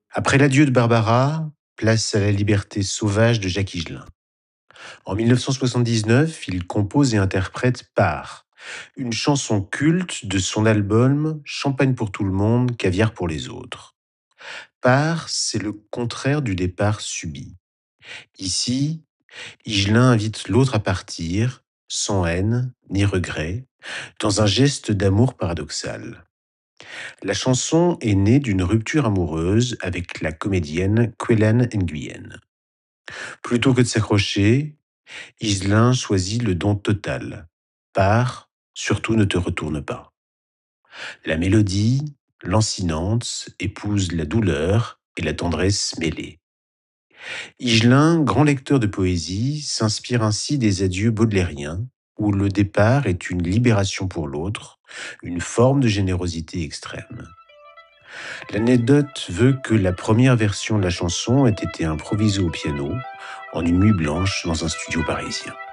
Après l'adieu de Barbara, place à la liberté sauvage de Jacques Higelin. En 1979, il compose et interprète Part, une chanson culte de son album Champagne pour tout le monde, caviar pour les autres. Part, c'est le contraire du départ subi. Ici, Higelin invite l'autre à partir, sans haine ni regret, dans un geste d'amour paradoxal. La chanson est née d'une rupture amoureuse avec la comédienne Quellen Nguyen. Plutôt que de s'accrocher, Higelin choisit le don total. Pars, surtout ne te retourne pas. La mélodie, lancinante, épouse la douleur et la tendresse mêlée. Higelin, grand lecteur de poésie, s'inspire ainsi des adieux baudelairiens, où le départ est une libération pour l'autre, une forme de générosité extrême. L'anecdote veut que la première version de la chanson ait été improvisée au piano en une nuit blanche dans un studio parisien.